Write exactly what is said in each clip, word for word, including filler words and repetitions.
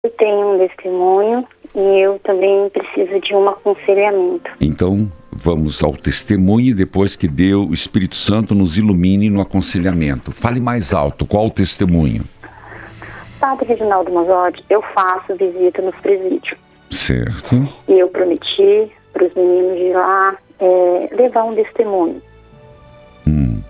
Eu tenho um testemunho e eu também preciso de um aconselhamento. Então, vamos ao testemunho e depois que Deus, o Espírito Santo, nos ilumine no aconselhamento. Fale mais alto, qual o testemunho? Padre Reginaldo Mazzotti, eu faço visita nos presídios. Certo. E eu prometi para os meninos de lá é, levar um testemunho. Hum.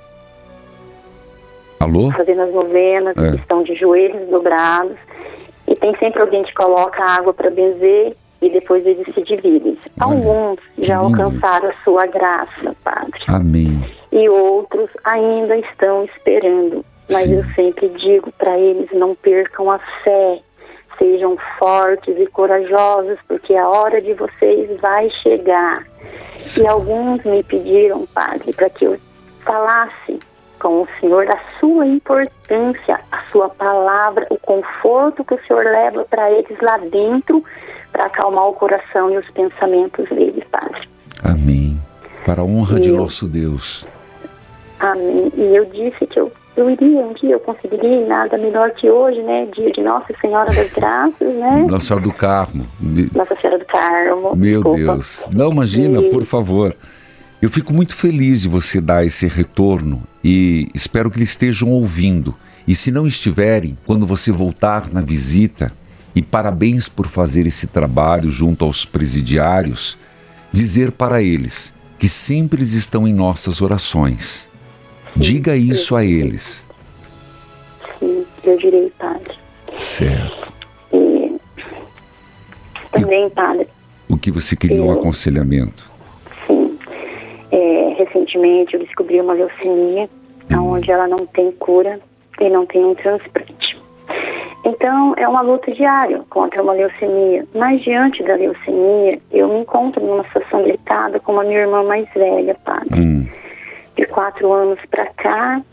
Alô? Fazendo as novenas, É. estão de joelhos dobrados. E tem sempre alguém que coloca água para benzer e depois eles se dividem. Alguns já lindo. alcançaram a sua graça, Padre. Amém. E outros ainda estão esperando. Mas Sim. eu sempre digo para eles, não percam a fé. Sejam fortes e corajosos, porque a hora de vocês vai chegar. Sim. E alguns me pediram, Padre, para que eu falasse com o Senhor da sua importância, a sua palavra, o conforto que o Senhor leva para eles lá dentro, para acalmar o coração e os pensamentos deles, Padre. Amém. Para a honra E de eu- nosso Deus. Amém. E eu disse que eu, eu iria um dia, eu conseguiria, e nada melhor que hoje, né? Dia de Nossa Senhora das Graças, né? Nossa Senhora do Carmo. Me- Nossa Senhora do Carmo. Meu desculpa. Deus. Não, imagina, E- por favor. Eu fico muito feliz de você dar esse retorno e espero que eles estejam ouvindo. E se não estiverem, quando você voltar na visita, e parabéns por fazer esse trabalho junto aos presidiários, dizer para eles que sempre eles estão em nossas orações. Diga isso a eles. Sim, eu direi, Padre. Certo. E também, Padre, O que você queria um Eu- aconselhamento? sim. É, recentemente eu descobri uma leucemia, onde ela não tem cura e não tem um transplante. Então, é uma luta diária contra uma leucemia. Mas diante da leucemia, eu me encontro numa situação delicada com a minha irmã mais velha, Padre. Hum, De quatro anos pra cá,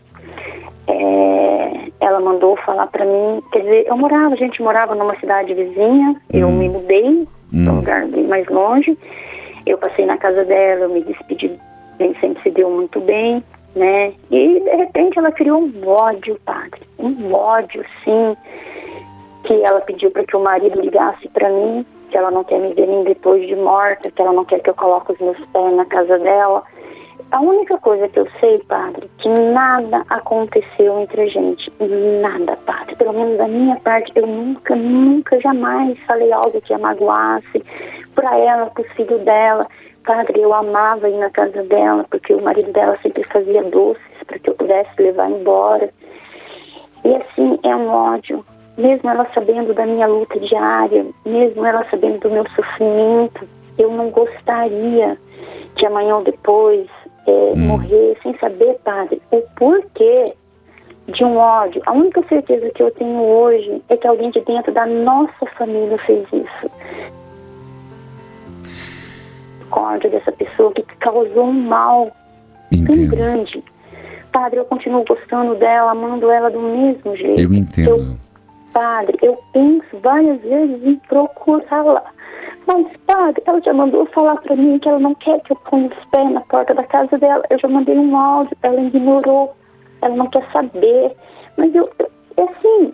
é, ela mandou falar pra mim, quer dizer, eu morava, a gente morava numa cidade vizinha, eu me mudei para um lugar bem mais longe, eu passei na casa dela, eu me despedi, nem sempre se deu muito bem, né? E de repente ela criou um ódio, Padre, um ódio, sim, que ela pediu para que o marido ligasse para mim, que ela não quer me ver nem depois de morta, que ela não quer que eu coloque os meus pés na casa dela. A única coisa que eu sei, Padre, que nada aconteceu entre a gente. Nada, Padre. Pelo menos da minha parte, eu nunca, nunca, jamais falei algo que a magoasse para ela, para os filhos dela. Padre, eu amava ir na casa dela, porque o marido dela sempre fazia doces para que eu pudesse levar embora. E assim, é um ódio. Mesmo ela sabendo da minha luta diária, mesmo ela sabendo do meu sofrimento, eu não gostaria que amanhã ou depois é, morrer sem saber, Padre, o porquê de um ódio. A única certeza que eu tenho hoje é que alguém de dentro da nossa família fez isso. Com ódio dessa pessoa que causou um mal tão entendo. grande. Padre, eu continuo gostando dela, amando ela do mesmo jeito. Eu entendo. Padre, eu penso várias vezes em procurá-la. Mas, Padre, ela já mandou falar pra mim que ela não quer que eu ponha os pés na porta da casa dela. Eu já mandei um áudio, ela ignorou. Ela não quer saber. Mas eu, eu é assim,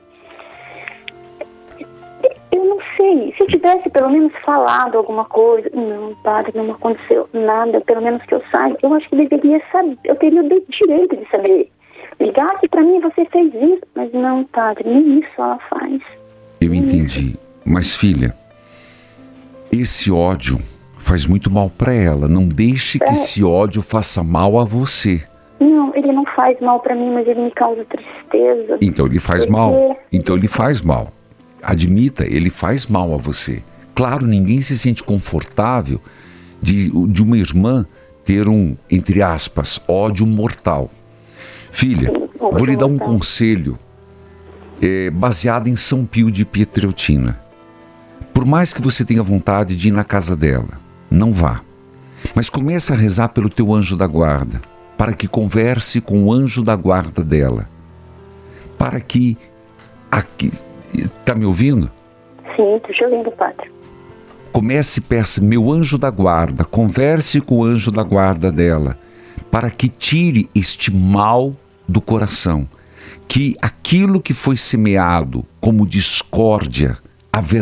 eu não sei. Se eu tivesse pelo menos falado alguma coisa. Não, Padre, não aconteceu nada. Pelo menos que eu saiba. Eu acho que deveria saber. Eu teria o direito de saber. Ligasse pra mim, você fez isso. Mas não, Padre, nem isso ela faz. Eu entendi. Mas, filha, esse ódio faz muito mal para ela. Não deixe que É. esse ódio faça mal a você. Não, ele não faz mal pra mim, mas ele me causa tristeza. Então ele faz Porque- mal. Então ele faz mal. Admita, ele faz mal a você. Claro, ninguém se sente confortável de, de uma irmã ter um, entre aspas, ódio mortal. Filha, vou lhe dar um conselho é, baseado em São Pio de Pietrelcina. Por mais que você tenha vontade de ir na casa dela, não vá. Mas comece a rezar pelo teu anjo da guarda, para que converse com o anjo da guarda dela. Para que... Aqui, tá me ouvindo? Sim, tô te ouvindo, Padre. Comece e peça, meu anjo da guarda, converse com o anjo da guarda dela, para que tire este mal do coração. Que aquilo que foi semeado como discórdia a verdade